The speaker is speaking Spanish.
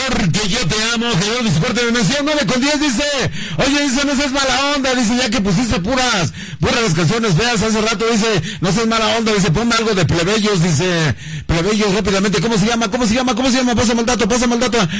Porque yo te amo, General de Soporte de Mención 9:10 dice, oye, dice, no seas mala onda, dice, ya que pusiste puras las canciones feas hace rato, dice, no seas mala onda, dice, ponme algo de plebeyos, dice, plebeyos rápidamente, ¿cómo se llama? Pásame el dato.